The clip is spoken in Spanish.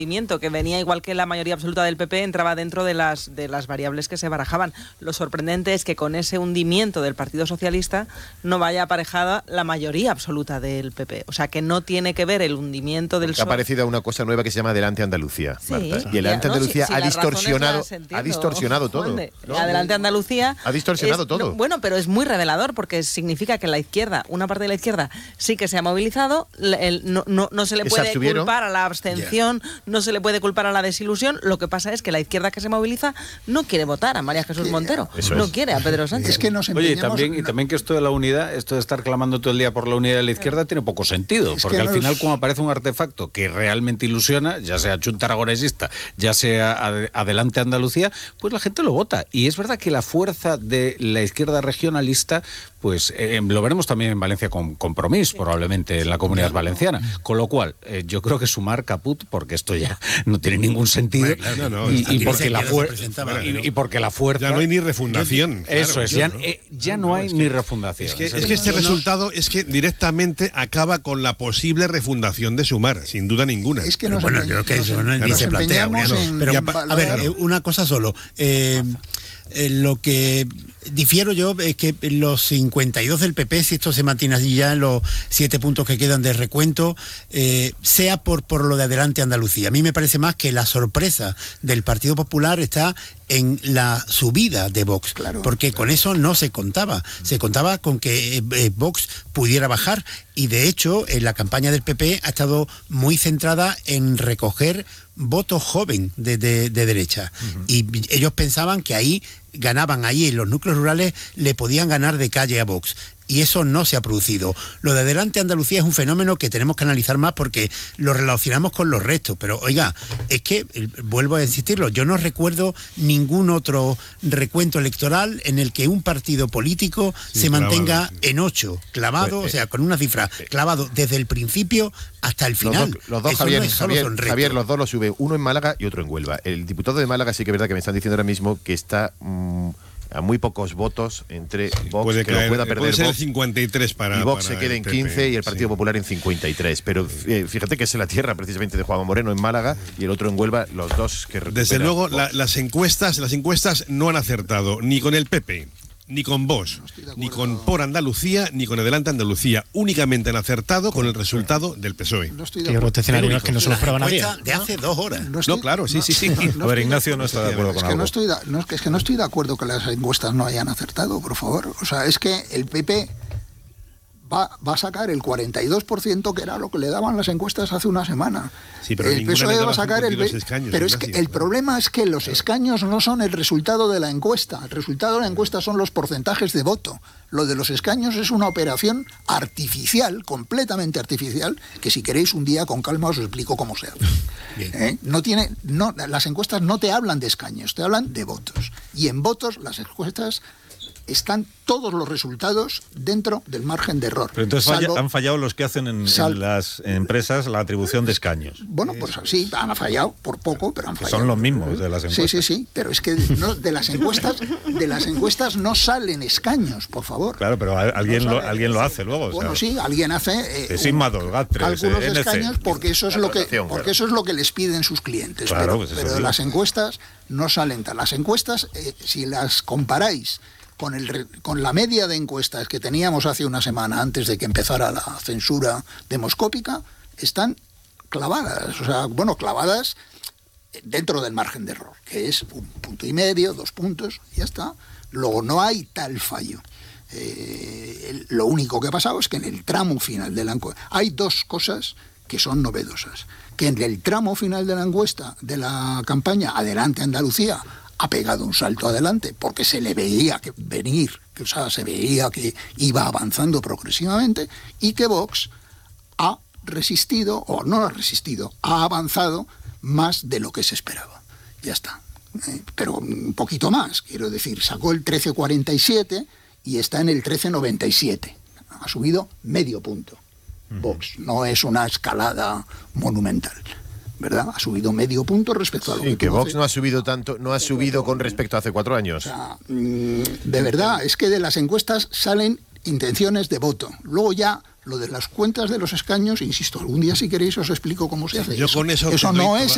que venía igual que la mayoría absoluta del PP, entraba dentro de las variables que se barajaban. Lo sorprendente es que con ese hundimiento del Partido Socialista no vaya aparejada la mayoría absoluta del PP. O sea, que no tiene que ver el hundimiento del PSOE. Ha aparecido una cosa nueva que se llama Adelante Andalucía, Marta. Sí, y el Adelante Andalucía si ha distorsionado todo. ¿No? Adelante Andalucía ha distorsionado todo. No, bueno, pero es muy revelador porque significa que la izquierda, una parte de la izquierda, sí que se ha movilizado, no se le puede culpar a la abstención, no se le puede culpar a la desilusión. Lo que pasa es que la izquierda que se moviliza no quiere votar a María Jesús Montero, no quiere a Pedro Sánchez. Es que nos empeñamos... Oye, y también que esto de la unidad, esto de estar clamando todo el día por la unidad de la izquierda tiene poco sentido, porque al final como aparece un artefacto que realmente ilusiona, ya sea Junta Aragonesista, ya sea Adelante Andalucía, pues la gente lo vota. Y es verdad que la fuerza de la izquierda regionalista, pues lo veremos también en Valencia con Compromís, probablemente en la Comunidad Valenciana. Con lo cual, yo creo que sumar caput, porque esto ya no tiene ningún sentido. Y porque la fuerza... Ya no hay ni refundación. Eso es, ya no hay ni refundación. Es que este resultado es que directamente acaba con la posible refundación de Sumar, sin duda ninguna. Es que creo que eso ni se plantea. Pero, a ver, una cosa solo. Lo que difiero yo es que los 52 del PP, si esto se mantiene allí ya en los 7 puntos que quedan de recuento, sea por lo de Adelante Andalucía. A mí me parece más que la sorpresa del Partido Popular está en la subida de Vox, porque con eso no se contaba. Se contaba con que Vox pudiera bajar y de hecho en la campaña del PP ha estado muy centrada en recoger voto joven de derecha. Y ellos pensaban que ahí ganaban, ahí en los núcleos rurales le podían ganar de calle a Vox. Y eso no se ha producido. Lo de Adelante Andalucía es un fenómeno que tenemos que analizar más porque lo relacionamos con los restos. Pero, oiga, es que, vuelvo a insistirlo, yo no recuerdo ningún otro recuento electoral en el que un partido político se mantenga en 8, clavado, o sea, con una cifra clavado desde el principio hasta el final. Los dos Javier, los dos los sube, uno en Málaga y otro en Huelva. El diputado de Málaga sí que es verdad que me están diciendo ahora mismo que está... a muy pocos votos entre Vox, que lo pueda perder puede ser Vox, 53 y Vox se quede en 15 y el Partido Popular en 53. Pero fíjate que es la tierra precisamente de Juan Moreno en Málaga y el otro en Huelva, los dos que recuperan. Desde luego las encuestas no han acertado ni con el PP, ni con Vox, ni con Por Andalucía, ni con Adelante Andalucía. Únicamente han acertado con el resultado del PSOE. Que rotacionario es que no se lo prueba nadie. De hace 2 horas. Claro, sí. A ver, Ignacio no está de acuerdo con algo. Es que no estoy de acuerdo que las encuestas no hayan acertado, por favor. O sea, es que el PP va a sacar el 42%, que era lo que le daban las encuestas hace una semana. Sí, pero el PSOE va a sacar escaños. Pero es que el problema es que los escaños no son el resultado de la encuesta. El resultado de la encuesta son los porcentajes de voto. Lo de los escaños es una operación artificial, completamente artificial, que si queréis un día con calma os explico cómo se hace. Las encuestas no te hablan de escaños, te hablan de votos. Y en votos las encuestas están todos los resultados dentro del margen de error. Pero entonces han fallado los que hacen en las empresas la atribución de escaños. Bueno, pues sí, han fallado por poco, pero han fallado. Son los mismos de las encuestas. Sí, pero es que de las encuestas no salen escaños, por favor. Claro, pero alguien lo hace luego. Bueno, sí, alguien hace algunos escaños porque eso es lo que les piden sus clientes. Claro, pero las encuestas no salen tal. Las encuestas, si las comparáis con la media de encuestas que teníamos hace una semana antes de que empezara la censura demoscópica, están clavadas, clavadas dentro del margen de error, que es 1,5 puntos, 2 puntos, y ya está. Luego no hay tal fallo. Lo único que ha pasado es que en el tramo final de la encuesta hay 2 cosas que son novedosas. Que en el tramo final de la encuesta, de la campaña Adelante Andalucía, ha pegado un salto adelante porque se le veía venir, se veía que iba avanzando progresivamente, y que Vox ha resistido, o no ha resistido, ha avanzado más de lo que se esperaba. Ya está. Pero un poquito más, quiero decir, sacó el 13,47 y está en el 13,97. Ha subido medio punto. Vox no es una escalada monumental, ¿verdad? Ha subido medio punto respecto a lo que Vox no ha subido tanto, no ha subido con respecto a hace 4 años. O sea, de verdad, es que de las encuestas salen intenciones de voto. Luego ya lo de las cuentas de los escaños, insisto, algún día si queréis os explico cómo se hace. Yo con eso no es